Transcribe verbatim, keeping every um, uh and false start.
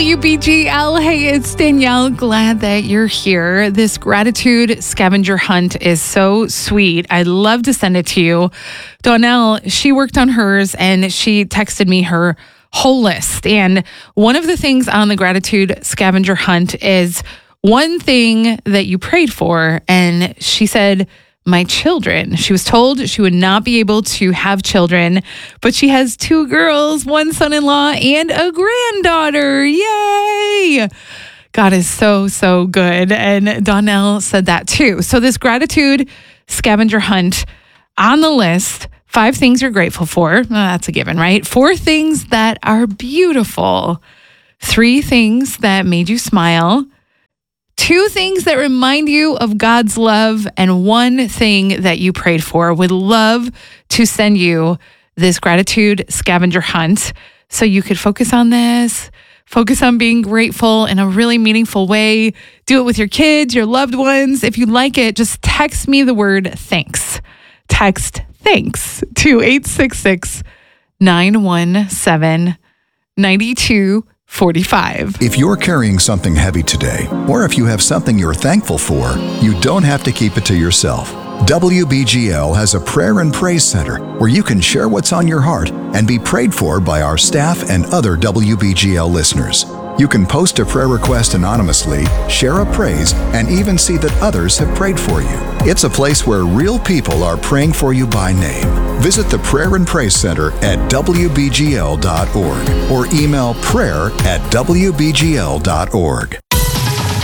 W B G L. Hey, it's Danielle. Glad that you're here. This gratitude scavenger hunt is so sweet. I'd love to send it to you. Donnell, she worked on hers and she texted me her whole list. And one of the things on the gratitude scavenger hunt is one thing that you prayed for. And she said, my children. She was told she would not be able to have children, but she has two girls, one son-in-law, and a granddaughter. Yay! God is so, so good. And Donnell said that too. So this gratitude scavenger hunt on the list, five things you're grateful for. Well, that's a given, right? Four things that are beautiful. Three things that made you smile. Two things that remind you of God's love, and one thing that you prayed for. Would love to send you this gratitude scavenger hunt so you could focus on this, focus on being grateful in a really meaningful way. Do it with your kids, your loved ones. If you like it, just text me the word thanks. Text thanks to eight six six, nine one seven, nine two forty-five. If you're carrying something heavy today, or if you have something you're thankful for, you don't have to keep it to yourself. W B G L has a prayer and praise center where you can share what's on your heart and be prayed for by our staff and other W B G L listeners. You can post a prayer request anonymously, share a praise, and even see that others have prayed for you. It's a place where real people are praying for you by name. Visit the Prayer and Praise Center at W B G L dot org or email prayer at W B G L dot org.